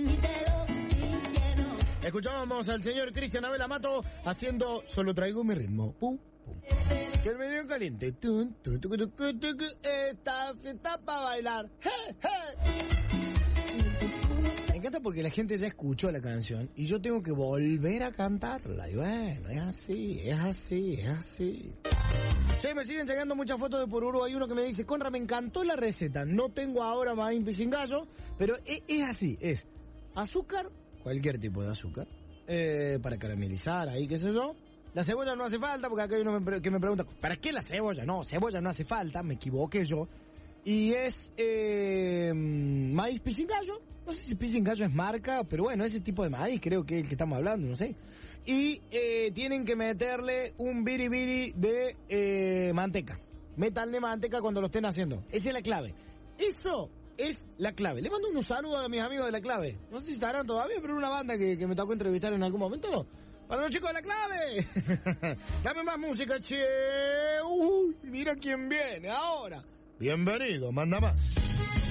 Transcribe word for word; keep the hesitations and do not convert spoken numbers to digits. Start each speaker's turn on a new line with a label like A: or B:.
A: Escuchábamos al señor Cristian Abel Amato haciendo Solo traigo mi ritmo. Pum, pum. Que el menú caliente. Tun, tu, tu, tu, tu, tu, tu, esta fiesta para bailar. Hey, hey. Me encanta porque la gente ya escuchó la canción y yo tengo que volver a cantarla. Y bueno, es así, es así, es así. Che, me siguen llegando muchas fotos de Pururu. Hay uno que me dice, Conra, me encantó la receta. No tengo ahora maíz pisingallo, pero es, es así, es azúcar, cualquier tipo de azúcar, eh, para caramelizar ahí, qué sé yo. La cebolla no hace falta, porque acá hay uno que me pregunta, ¿para qué la cebolla? No, cebolla no hace falta, me equivoqué yo. Y es eh, maíz pisingallo. No sé si pisingallo es marca, pero bueno, ese tipo de maíz creo que es el que estamos hablando, no sé. Y eh, tienen que meterle un biribiri de eh, manteca. Métanle manteca cuando lo estén haciendo. Esa es la clave. Eso es la clave. Le mando un saludo a mis amigos de La Clave. No sé si estarán todavía, pero una banda que, que me tocó entrevistar en algún momento. Para los chicos de La Clave. Dame más música, che. Uy, mira quién viene ahora. Bienvenido, manda más.